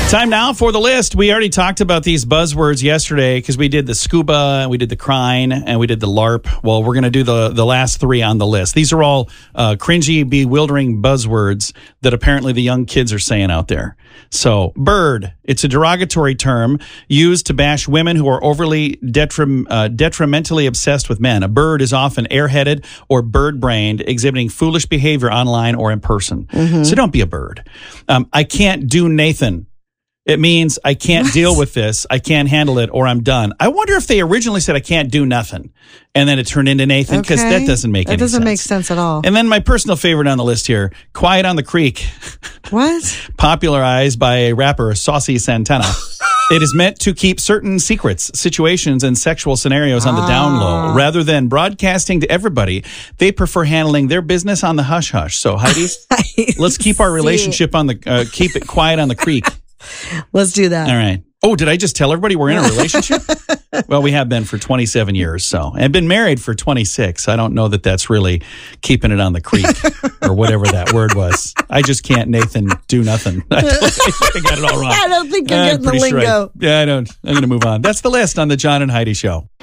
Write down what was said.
Time now for the list. We already talked about these buzzwords yesterday because we did the scuba, we did the crine, and we did the LARP. Well, we're going to do the last three on the list. These are all cringy, bewildering buzzwords that apparently the young kids are saying out there. So, bird. It's a derogatory term used to bash women who are overly detrimentally obsessed with men. A bird is often airheaded or bird-brained, exhibiting foolish behavior online or in person. So don't be a bird. I can't do Nathan. It means I can't deal with this, I can't handle it, or I'm done. I wonder if they originally said I can't do nothing, and then it turned into Nathan, because that doesn't make any sense. That doesn't make sense at all. And then my personal favorite on the list here, Quiet on the Creek. What? Popularized by a rapper, Saucy Santana. It is meant to keep certain secrets, situations, and sexual scenarios on the down low. Rather than broadcasting to everybody, they prefer handling their business on the hush-hush. So, Heidi, let's keep our relationship on the, keep it quiet on the creek. Let's do that. All right. Oh, did I just tell everybody we're in a relationship? Well, we have been for 27 years, so. And been married for 26. I don't know that that's really keeping it on the creek or whatever that word was. I just can't, Nathan, do nothing. I got it all wrong. I don't think you're getting the lingo. Yeah, I don't. I'm going to move on. That's the list on the John and Heidi Show.